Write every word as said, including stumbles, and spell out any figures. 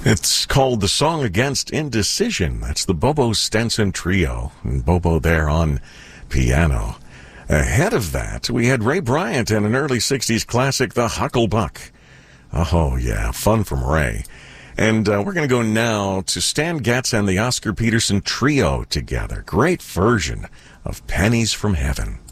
It's called The Song Against Indecision. That's the Bobo Stenson Trio, and Bobo there on piano. Ahead of that, we had Ray Bryant and an early sixties classic, The Hucklebuck. Oh, yeah, fun from Ray. And uh, we're going to go now to Stan Getz and the Oscar Peterson Trio together. Great version of Pennies from Heaven.